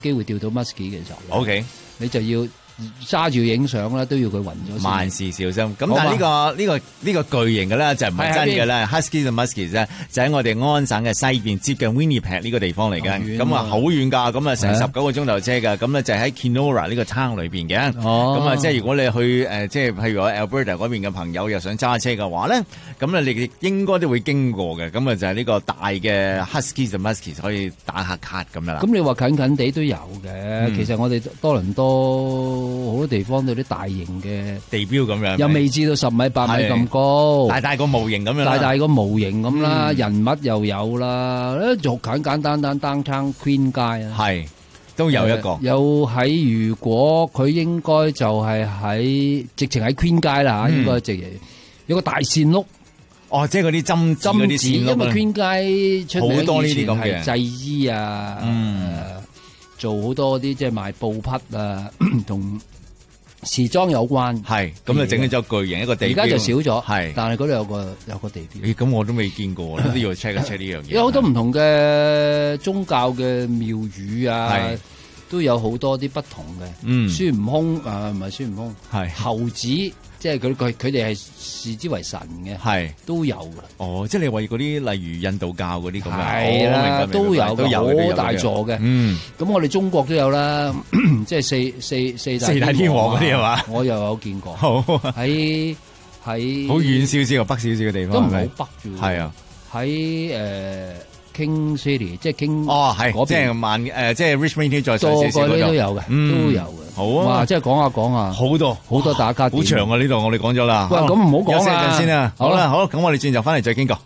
機會釣到 muskie 嘅時候 ，OK， 你就要揸住影相啦，都要佢暈咗先。 萬事小心。咁但係呢個巨型嘅咧就唔係真嘅咧 ，Husky 同 Muskie 啫，就喺我哋安省嘅西邊，接近 Winnipeg 呢個地方嚟嘅。咁啊好遠㗎，咁啊成19個鐘頭車㗎。咁咧就喺 Kenora 呢個 town 裏邊嘅。咁啊即係如果你去即係譬如話 Alberta 嗰邊嘅朋友又想揸車嘅話咧，咁啊你應該都會經過嘅。咁啊就係呢個大嘅 Husky 同 Muskie 可以打下卡咁樣啦。 咁你話近近地都有嘅，其實我哋多倫多好多地方都有啲大型嘅地標咁樣， 又未至到10米8米咁高， 大個模型咁樣， 大個模型咁啦，人物又有啦，就簡簡單單 Downtown Queen 街啊， 係都有一個， 有喺如果佢應該就係喺直情喺 Queen 街啦嚇，應該直有個大線屋。 哦，即係嗰啲針嗰啲線， 因為 Queen 街出名好多呢啲咁嘅製衣啊，做好多啲即係賣布匹啊，同時裝有關。 係咁就整咗隻巨型一個地標， 而家就少咗， 係， 但係嗰度有個地標。 咁我都未見過，都要 check 一 check 呢樣嘢。 有好多唔同嘅宗教嘅廟宇啊，都有好多啲不同嘅。孫悟空唔係孫悟空，係猴子。即係佢哋係視之為神嘅，係都有嘅。 哦，即係你話嗰啲例如印度教嗰啲咁樣， 係啦，都有好大座嘅。咁我哋中國都有啦，即係四大天王嗰啲係嘛？ 我又有見過。喺好遠少少、北少少嘅地方， 都唔係好北嘅。 係啊， 喺King City， 即係 King 係即係即係 Richmond 再上少少嗰度都有嘅，都有嘅。 好啊！ 哇，即係講下，好多打卡點， 好長啊！呢度我哋講咗啦。 喂，咁唔好講啦， 休息陣先啦。好啦，好，咁我哋轉頭翻嚟再傾過。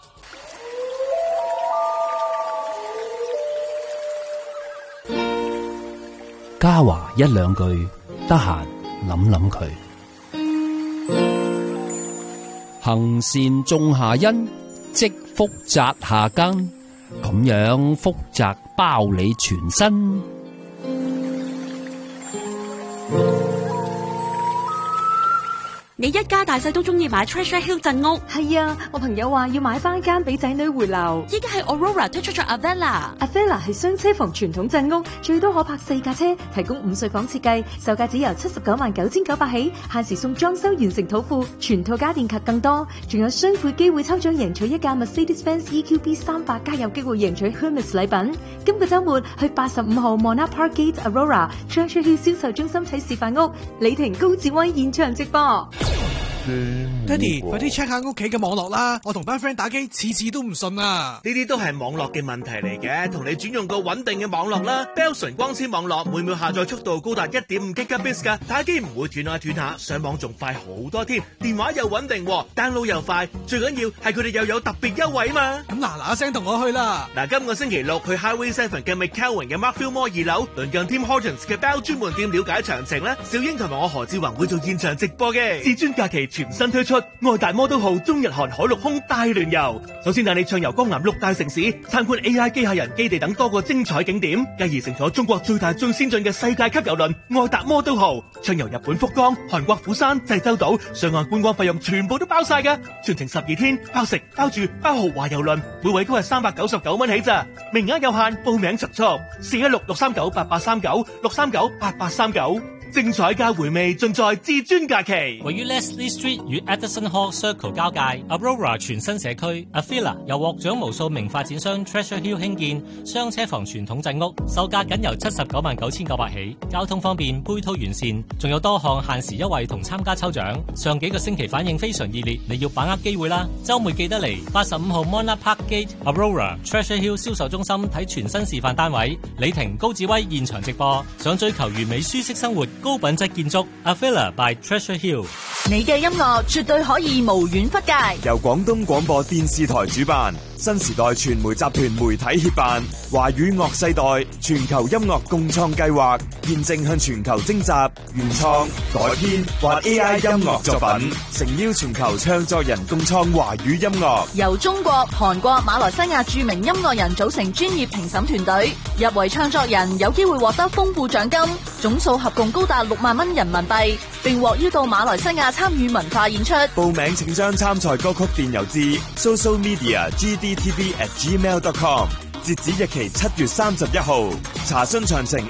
嘉華一兩句，得閒諗諗佢。行善種下因，積福澤下根，咁樣福澤包你全身。 你一家大細都中意買 Treasure Hill 鎮屋。 係啊，我朋友話要買翻間俾仔女回流。 依家係 Aurora 推出咗 Avella 係雙車房傳統鎮屋，最多可泊4架車，提供5睡房設計，售價只由799900起，限時送裝修完成土庫，全套家電及更多，仲有雙倍機會抽獎贏取一架 Mercedes-Benz EQB 300，加有機會贏取 Hermes 禮品。今個週末去85號 Monarch Park Gate Aurora Treasure Hill 銷售中心睇示範屋，李婷高志威現場直播。 爹哋，快啲 check 下屋企嘅網絡啦！我同班 friend 打機，次次都唔順啊！ 呢啲都係網絡嘅問題嚟嘅，同你轉用個穩定嘅網絡啦。Bell 純光纖網絡每秒下載速度高達 1.5 Gbps 噶，打機唔會斷下斷下，上網仲快好多添。電話又穩定，download 又快，最緊要係佢哋又有特別優惠啊嘛！ 咁嗱聲同我去啦！ 嗱，今個星期六去 Highway 7嘅 McKelvin 嘅 Markfield Mall 2樓，鄰近 Tim Hortons 嘅 Bell 專門店了解詳情啦。小英同埋我何志宏會做現場直播嘅。至尊假期全新推出愛達摩都號中日韓海陸空大聯遊，首先帶你暢遊江南6大城市，參觀 AI 機械人基地等多個精彩景點，繼而乘坐中國最大最先進嘅世界級郵輪愛達摩都號，暢遊日本福岡、韓國釜山、濟州島，上岸觀光費用全部都包晒㗎，全程12天，包食包住包豪華郵輪，每位都係399蚊起咋，名額有限，報名速416-639-8839 639-8839。精彩加回味盡在至尊假期。 位於 Leslie Street 與 Edison Hall Circle 交界 Aurora 全新社區 Avella 由獲獎無數名發展商 Treasure Hill 興建雙車房傳統鎮屋，售價僅由799900起，交通方便，配套完善，仲有多項限時優惠同參加抽獎。上幾個星期反應非常熱烈，你要把握機會啦！週末記得嚟85號 Monarch Park Gate Aurora Treasure Hill 銷售中心睇全新示範單位，李婷高志威現場直播。想追求完美舒適生活，高品質建築 Avella by Treasure Hill。 你嘅音樂絕對可以無遠弗屆， 由廣東廣播電視台主辦，新時代傳媒集團媒體協辦，華語樂世代全球音樂共創計劃，現正向全球徵集原創、改編或 AI 音樂作品，誠邀全球創作人共創華語音樂。 由中國、韓國、馬來西亞著名音樂人組成專業評審團隊，入圍創作人有機會獲得豐富獎金，總數合共高達6萬蚊人民幣，並獲邀到馬來西亞參與文化演出。 報名請將參賽歌曲電郵至 socialmediagdtv@gmail.com。 截止日期7月31號。查詢詳情